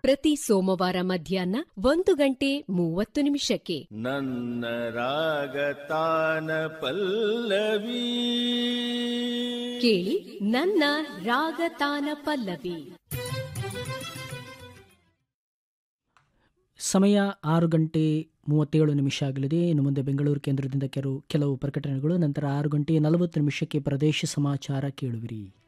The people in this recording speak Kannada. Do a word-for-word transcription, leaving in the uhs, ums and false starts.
ಪ್ರತಿ ಸೋಮವಾರ ಮಧ್ಯಾಹ್ನ ಒಂದು ಗಂಟೆ ಮೂವತ್ತು ನಿಮಿಷಕ್ಕೆ. ನನ್ನ ರಾಗತಾನ ಪಲ್ಲವಿ ಕೇಳಿ ನನ್ನ ರಾಗತಾನ ಪಲ್ಲವಿ. ಸಮಯ ಆರು ಗಂಟೆ ಮೂವತ್ತೇಳು ನಿಮಿಷ ಆಗಲಿದೆ. ಇನ್ನು ಮುಂದೆ ಬೆಂಗಳೂರು ಕೇಂದ್ರದಿಂದ ಕೆಲವು ಕೆಲವು ಪ್ರಕಟಣೆಗಳು, ನಂತರ ಆರು ಗಂಟೆ ನಲವತ್ತು ನಿಮಿಷಕ್ಕೆ ಪ್ರದೇಶ ಸಮಾಚಾರ ಕೇಳುವಿರಿ.